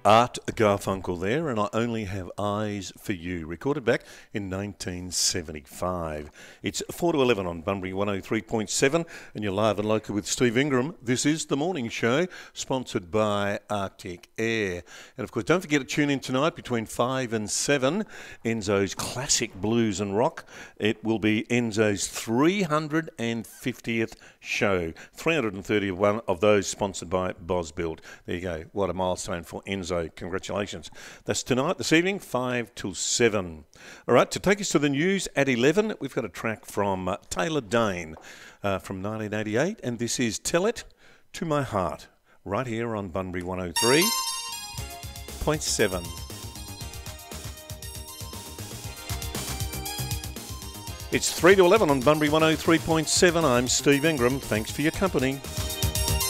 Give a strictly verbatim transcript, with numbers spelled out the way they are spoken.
Art Garfunkel there, and I Only Have Eyes for You, recorded back in nineteen seventy-five. It's four to eleven on Bunbury one oh three point seven, and you're live and local with Steve Ingram. This is The Morning Show, sponsored by Arctic Air. And of course, don't forget to tune in tonight between five and seven, Enzo's Classic Blues and Rock. It will be Enzo's three hundred fiftieth show, three hundred thirty-one of those sponsored by Bosbuild. There you go, what a milestone for Enzo. Congratulations. That's tonight, this evening, five till seven. All right, to take us to the news at eleven, we've got a track from uh, Taylor Dane uh, from nineteen eighty-eight, and this is Tell It to My Heart, right here on Bunbury one oh three point seven. It's three to eleven on Bunbury one oh three point seven. I'm Steve Ingram. Thanks for your company.